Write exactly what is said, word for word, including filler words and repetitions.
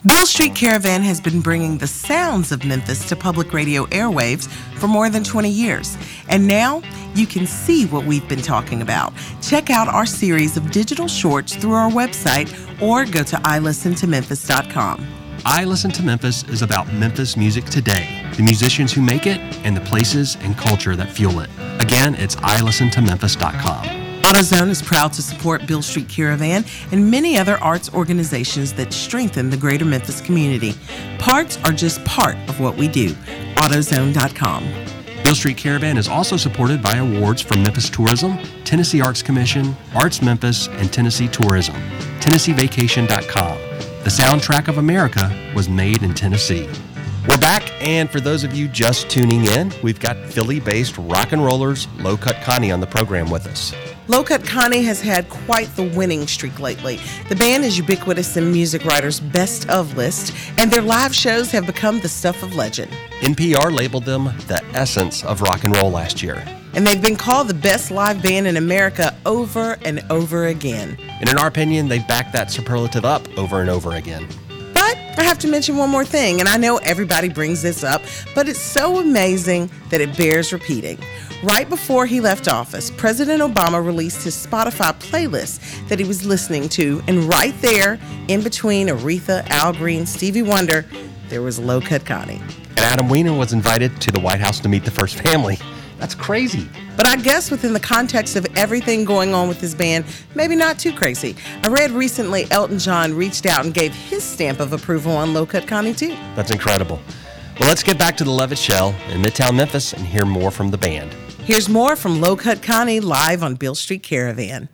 Beale Street Caravan has been bringing the sounds of Memphis to public radio airwaves for more than twenty years. And now you can see what we've been talking about. Check out our series of digital shorts through our website or go to i listen to memphis dot com. I Listen to Memphis is about Memphis music today, the musicians who make it, and the places and culture that fuel it. Again, it's i listen to memphis dot com. AutoZone is proud to support Beale Street Caravan and many other arts organizations that strengthen the greater Memphis community. Parts are just part of what we do. AutoZone dot com. Beale Street Caravan is also supported by awards from Memphis Tourism, Tennessee Arts Commission, Arts Memphis, and Tennessee Tourism. Tennessee Vacation dot com. The soundtrack of America was made in Tennessee. We're back, and for those of you just tuning in, we've got Philly-based rock and rollers Low Cut Connie on the program with us. Low Cut Connie has had quite the winning streak lately. The band is ubiquitous in music writers' best of list, and their live shows have become the stuff of legend. N P R labeled them the essence of rock and roll last year. And they've been called the best live band in America over and over again. And in our opinion, they've backed that superlative up over and over again. But I have to mention one more thing, and I know everybody brings this up, but it's so amazing that it bears repeating. Right before he left office, President Obama released his Spotify playlist that he was listening to, and right there, in between Aretha, Al Green, Stevie Wonder, there was Low Cut Connie. And Adam Weiner was invited to the White House to meet the first family. That's crazy. But I guess within the context of everything going on with his band, maybe not too crazy. I read recently Elton John reached out and gave his stamp of approval on Low Cut Connie too. That's incredible. Well, let's get back to the Levitt Shell in Midtown Memphis and hear more from the band. Here's more from Low Cut Connie live on Beale Street Caravan.